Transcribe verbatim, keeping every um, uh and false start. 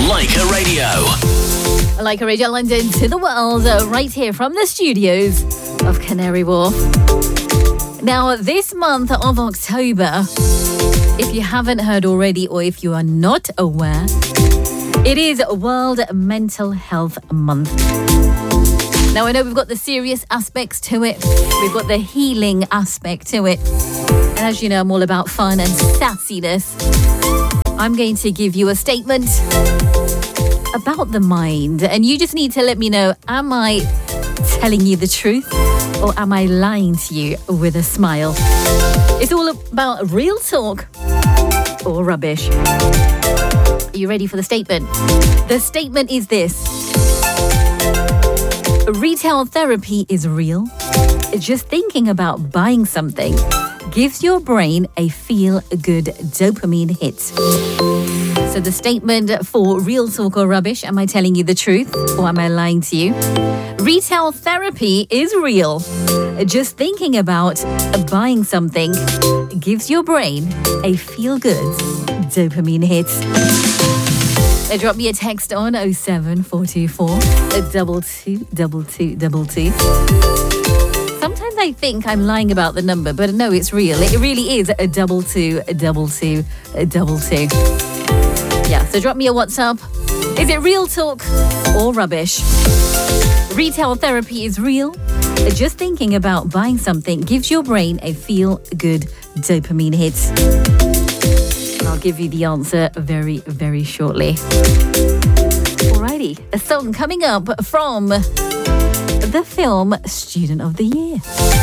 Leica Radio. Leica Radio London to the world, uh, right here from the studios of Canary Wharf. Now, this month of October, if you haven't heard already or if you are not aware, it is World Mental Health Month. Now, I know we've got the serious aspects to it. We've got the healing aspect to it. And as you know, I'm all about fun and sassiness. I'm going to give you a statement about the mind. And you just need to let me know, am I telling you the truth or am I lying to you with a smile? It's all about real talk or rubbish. Are you ready for the statement? The statement is this. Retail therapy is real. Just thinking about buying something gives your brain a feel-good dopamine hit. So the statement for real talk or rubbish, am I telling you the truth or am I lying to you? Retail therapy is real. Just thinking about buying something gives your brain a feel-good dopamine hit. Uh, drop me a text on oh seven four two four two two two two two two. Sometimes I think I'm lying about the number, but no, it's real. It really is a double two, a double two, a double two. Yeah, so drop me a WhatsApp. Is it real talk or rubbish? Retail therapy is real. Just thinking about buying something gives your brain a feel-good dopamine hit. I'll give you the answer very, very shortly. Alrighty, a song coming up from the film Student of the Year.